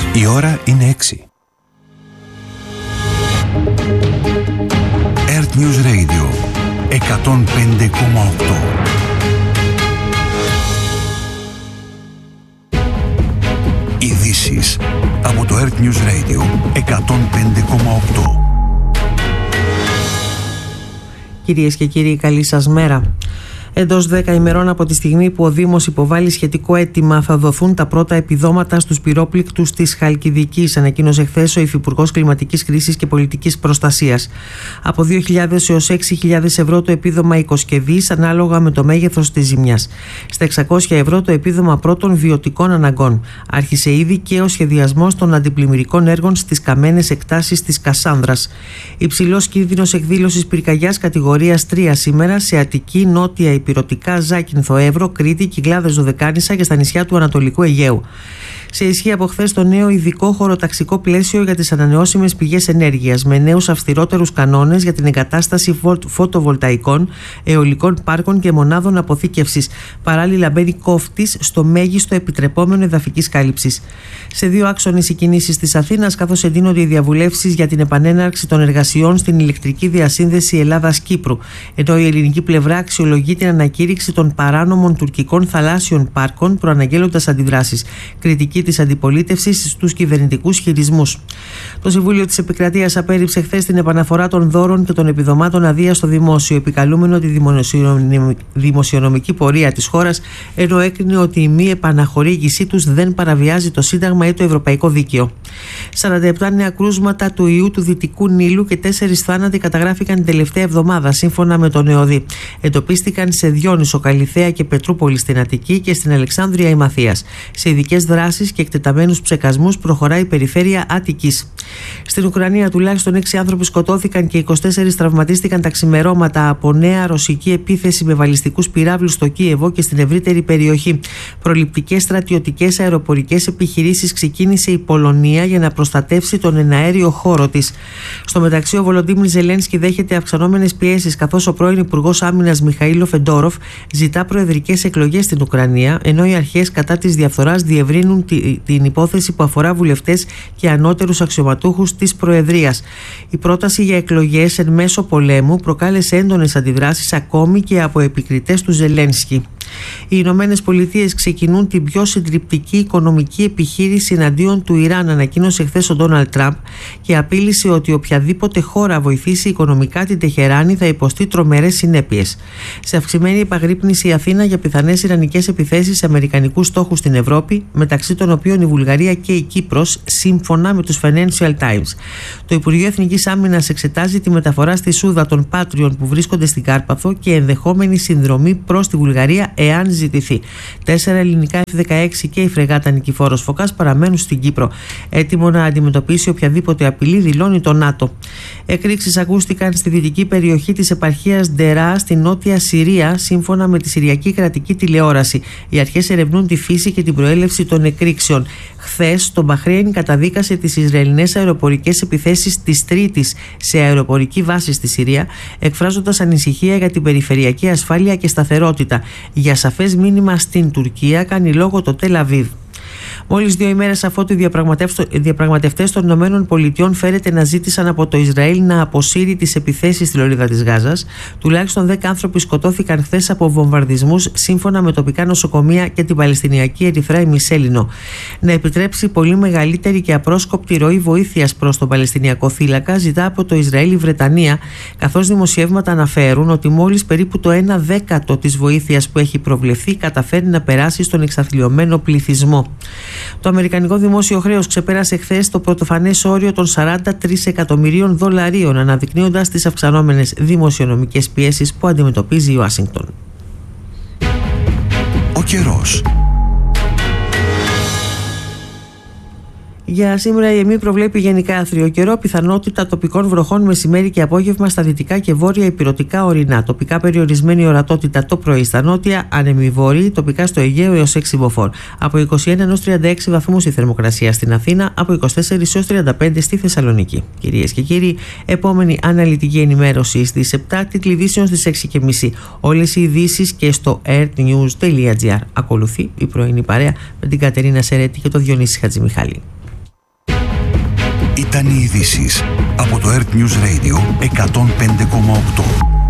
Η ώρα είναι 6. Earth News Radio 105,8. Ειδήσεις από το Earth News Radio 105,8. Κυρίες και κύριοι, καλή σας μέρα. Εντός 10 ημερών από τη στιγμή που ο Δήμος υποβάλλει σχετικό αίτημα, θα δοθούν τα πρώτα επιδόματα στους πυρόπληκτους της Χαλκιδικής, ανακοίνωσε χθες ο Υφυπουργός Κλιματικής Κρίσης και Πολιτικής Προστασίας. Από 2.000 έως 6.000 ευρώ το επίδομα οικοσκευής, ανάλογα με το μέγεθος της ζημιάς. Στα 600 ευρώ το επίδομα πρώτων βιωτικών αναγκών. Άρχισε ήδη και ο σχεδιασμός των αντιπλημμυρικών έργων στις καμένες εκτάσεις της Κασάνδρας. Υψηλός κίνδυνος εκδήλωσης πυρκαγιάς κατηγορίας 3 σήμερα σε Αττική, Νότια Ηπειρωτικά, Ζάκυνθο, Εύρο, Κρήτη, Κυκλάδες, Δωδεκάνησα και στα νησιά του Ανατολικού Αιγαίου. Σε ισχύ από χθες το νέο ειδικό χωροταξικό πλαίσιο για τις ανανεώσιμες πηγές ενέργειας, με νέους αυστηρότερους κανόνες για την εγκατάσταση φωτοβολταϊκών, αιωλικών πάρκων και μονάδων αποθήκευσης. Παράλληλα, μπαίνει κόφτης στο μέγιστο επιτρεπόμενο εδαφικής κάλυψης. Σε 2 άξονες οι κινήσεις της Αθήνας, καθώς εντείνονται οι διαβουλεύσεις για την επανέναρξη των εργασιών στην ηλεκτρική διασύνδεση Ελλάδας-Κύπρου, ενώ η ελληνική πλευρά αξιολογεί την ανακήρυξη των παράνομων τουρκικών θαλάσσιων πάρκων, προαναγγέλλοντας αντιδράσεις. Κριτική της αντιπολίτευσης στους κυβερνητικούς χειρισμούς. Το Συμβούλιο της Επικρατείας απέρριψε χθες την επαναφορά των δώρων και των επιδομάτων αδείας στο δημόσιο, επικαλούμενο τη δημοσιονομική πορεία της χώρας, ενώ έκρινε ότι η μη επαναχορήγησή τους δεν παραβιάζει το Σύνταγμα ή το Ευρωπαϊκό Δίκαιο. 47 νέα κρούσματα του ιού του Δυτικού Νείλου και 4 θάνατοι καταγράφηκαν την τελευταία εβδομάδα, σύμφωνα με τον ΕΟΔΗ. Εντοπίστηκαν σε Διόνυσο, Καλιθέα και Πετρούπολη στην Αττική και στην Αλεξάνδρεια η Μαθίας. Σε ειδικές δράσεις και εκτεταμένους ψεκασμούς προχωράει η περιφέρεια Αττικής. Στην Ουκρανία τουλάχιστον 6 άνθρωποι σκοτώθηκαν και 24 τραυματίστηκαν τα ξημερώματα από νέα ρωσική επίθεση με βαλιστικούς πυράβλους στο Κίεβο και στην ευρύτερη περιοχή. Προληπτικές στρατιωτικές αεροπορικές επιχειρήσεις ξεκίνησε η Πολωνία για να προστατεύσει τον εναέριο χώρο της. Στο μεταξύ, ο Βολοντίμιρ Ζελένσκι δέχεται αυξανόμενες πιέσεις, καθώς ο πρώην Υπουργός Άμυνας Μιχαήλο Φεντόροφ ζητά προεδρικές εκλογές στην Ουκρανία, ενώ οι αρχές κατά της διαφθοράς διευρύνουν την υπόθεση που αφορά βουλευτές και ανώτερους αξιωματούχους της Προεδρίας. Η πρόταση για εκλογές εν μέσω πολέμου προκάλεσε έντονες αντιδράσεις ακόμη και από επικριτές του Ζελένσκι. Οι Ηνωμένες Πολιτείες ξεκινούν την πιο συντριπτική οικονομική επιχείρηση εναντίον του Ιράν, ανακοίνωσε χθες ο Ντόναλντ Τραμπ και απείλησε ότι οποιαδήποτε χώρα βοηθήσει οικονομικά την Τεχεράνη θα υποστεί τρομερές συνέπειες. Σε αυξημένη επαγρύπνηση η Αθήνα για πιθανές ιρανικές επιθέσεις σε αμερικανικούς στόχους στην Ευρώπη, μεταξύ των οποίων η Βουλγαρία και η Κύπρος, σύμφωνα με τους Financial Times. Το Υπουργείο Εθνικής Άμυνας εξετάζει τη μεταφορά στη Σούδα των Πάτριων που βρίσκονται στην Κάρπαθο και ενδεχόμενη συνδρομή προς τη Βουλγαρία εάν ζητηθεί. 4 ελληνικά F-16 και η φρεγάτα Νικηφόρος Φωκάς παραμένουν στην Κύπρο. Έτοιμο να αντιμετωπίσει οποιαδήποτε απειλή, δηλώνει το ΝΑΤΟ. Εκρήξεις ακούστηκαν στη δυτική περιοχή της επαρχίας Ντερά στη νότια Συρία, σύμφωνα με τη Συριακή Κρατική Τηλεόραση. Οι αρχές ερευνούν τη φύση και την προέλευση των εκρήξεων. Χθες, το Μπαχρέιν καταδίκασε τις Ισραηλινές αεροπορικές επιθέσεις της Τρίτης σε αεροπορική βάση στη Συρία, εκφράζοντας ανησυχία για την περιφερειακή ασφάλεια και σταθερότητα. Για σαφές μήνυμα στην Τουρκία κάνει λόγο το Τελ Αβίβ. Μόλις 2 ημέρες αφότου οι διαπραγματευτές των ΗΠΑ φέρεται να ζήτησαν από το Ισραήλ να αποσύρει τις επιθέσεις στη λωρίδα της Γάζας, τουλάχιστον 10 άνθρωποι σκοτώθηκαν χθες από βομβαρδισμούς, σύμφωνα με τοπικά νοσοκομεία και την Παλαιστινιακή Ερυθρά Ημισέλινο. Να επιτρέψει πολύ μεγαλύτερη και απρόσκοπτη ροή βοήθειας προς τον Παλαιστινιακό θύλακα ζητά από το Ισραήλ η Βρετανία, καθώς δημοσιεύματα αναφέρουν ότι μόλις περίπου το 1/10 της βοήθειας που έχει προβλεφθεί καταφέρει να περάσει στον εξαθλιωμένο πληθυσμό. Το αμερικανικό δημόσιο χρέος ξεπέρασε χθες το πρωτοφανές όριο των $43 εκατομμυρίων, αναδεικνύοντας τις αυξανόμενες δημοσιονομικές πιέσεις που αντιμετωπίζει η Ουάσιγκτον. Ο καιρός. Για σήμερα η ΕΜΗ προβλέπει γενικά άθριο καιρό, πιθανότητα τοπικών βροχών μεσημέρι και απόγευμα στα δυτικά και βόρεια ηπειρωτικά ορεινά. Τοπικά περιορισμένη ορατότητα το πρωί στα νότια, ανεμιβόρειοι, τοπικά στο Αιγαίο έως 6 μποφόρ. Από 21 έως 36 βαθμούς η θερμοκρασία στην Αθήνα, από 24 έως 35 στη Θεσσαλονίκη. Κυρίες και κύριοι, επόμενη αναλυτική ενημέρωση στις 7, τίτλοι ειδήσεων στις 6:30. Όλες οι ειδήσεις και στο earthnews.gr. Ακολουθεί η πρωινή παρέα με την Κατερίνα Σερέτη και τον Διονύση Χατζημιχάλη. Ήταν οι ειδήσεις από το Earth News Radio 105,8.